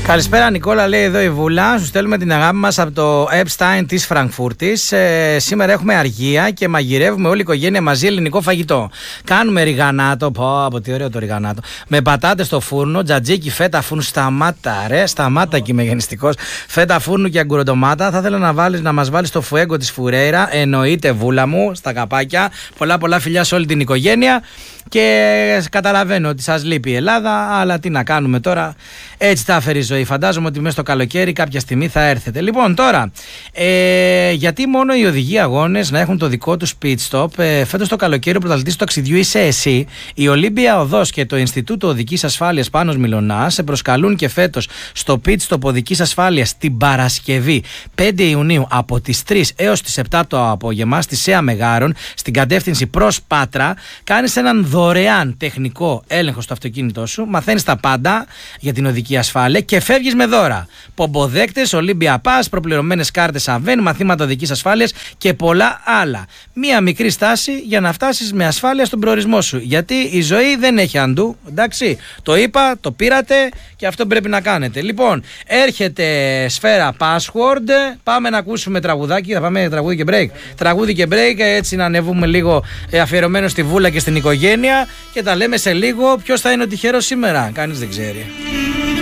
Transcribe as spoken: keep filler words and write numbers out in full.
Καλησπέρα Νικόλα, λέει εδώ η Βούλα. Σου στέλνουμε την αγάπη μας από το Epstein της Φραγκφούρτης. Ε, σήμερα έχουμε αργία και μαγειρεύουμε όλη η οικογένεια μαζί ελληνικό φαγητό. Κάνουμε ριγανάτο, πω από τι ωραίο το ριγανάτο. Με πατάτες στο φούρνο, τζατζίκι, φέτα φούρνου. Σταμάτα ρε, σταμάτα και είμαι γεννηστικός. Φέτα φούρνου και αγκουροντομάτα. Θα ήθελα να, βάλεις, να μας βάλεις το φουέγκο της Φουρέιρα. Εννοείται Βούλα μου, στα καπάκια. Πολλά πολλά φιλιά σε όλη την οικογένεια. Και καταλαβαίνω ότι σας λείπει η Ελλάδα, αλλά τι να κάνουμε τώρα. Έτσι τα έφερε η ζωή. Φαντάζομαι ότι μέσα στο καλοκαίρι κάποια στιγμή θα έρθετε. Λοιπόν, τώρα, ε, γιατί μόνο οι οδηγοί αγώνες να έχουν το δικό τους pit stop? Ε, φέτος το καλοκαίρι ο πρωταθλητής του ταξιδιού είσαι εσύ. Η Ολύμπια Οδός και το Ινστιτούτο Οδικής Ασφάλειας Πάνος Μιλωνάς σε προσκαλούν και φέτος στο pit stop οδικής ασφάλειας την Παρασκευή πέντε Ιουνίου από τις τρεις έως τις επτά το απόγευμα στη ΣΕΑ Μεγάρων, στην κατεύθυνση προς Πάτρα. Κάνεις έναν δωρεάν τεχνικό έλεγχο στο αυτοκίνητό σου, μαθαίνεις τα πάντα για την οδική ασφάλεια και φεύγεις με δώρα. Πομποδέκτες, Olympia Pass, προπληρωμένες κάρτες Αβέν, μαθήματα οδικής ασφάλειας και πολλά άλλα. Μία μικρή στάση για να φτάσεις με ασφάλεια στον προορισμό σου. Γιατί η ζωή δεν έχει αντού, εντάξει. Το είπα, το πήρατε και αυτό πρέπει να κάνετε. Λοιπόν, έρχεται σφαίρα password. Πάμε να ακούσουμε τραγουδάκι. Θα πάμε τραγούδι και break. Τραγούδι και break, έτσι να ανεβούμε λίγο αφιερωμένο στη Βούλα και στην οικογένεια. Και τα λέμε σε λίγο. Ποιος θα είναι ο τυχερός σήμερα, κανείς δεν ξέρει.